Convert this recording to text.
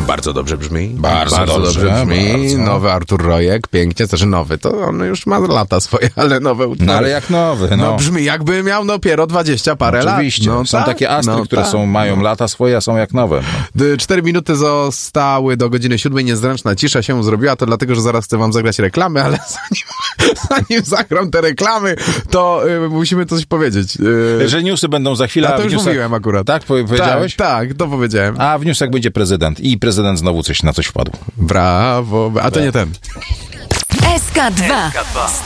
Bardzo dobrze brzmi. Bardzo dobrze brzmi. Bardzo. Nowy Artur Rojek, pięknie. Znaczy nowy, to on już ma lata swoje, ale nowe utwory. No ale jak nowy, No brzmi jakby miał dopiero 20 parę lat. Oczywiście. No, są takie astry, które mają lata swoje, a są jak nowe. 4 minuty zostały do godziny 7. Niezręczna cisza się zrobiła, to dlatego, że zaraz chcę wam zagrać reklamy, ale zanim zagram te reklamy, to musimy coś powiedzieć. Że newsy będą za chwilę. A to już mówiłem akurat. Tak, powiedziałeś? Tak, to powiedziałem. A w newsach będzie prezydent i prezydent znowu na coś wpadł. Brawo, a to nie ten. SK2.